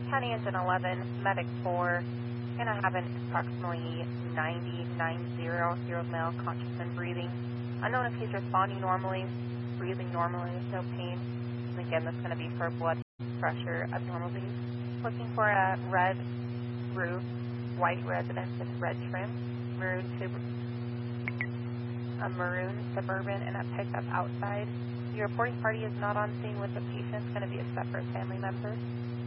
County Engine 11, Medic 4, and I have an approximately 90-year-old male, conscious and breathing. Unknown if he's responding normally, breathing normally, no pain. And again, that's going to be for blood pressure abnormalities. Looking for a red roof, white residence with red trim, a maroon Suburban, and a pickup outside. Your reporting party is not on scene with the patient. It's going to be a separate family member.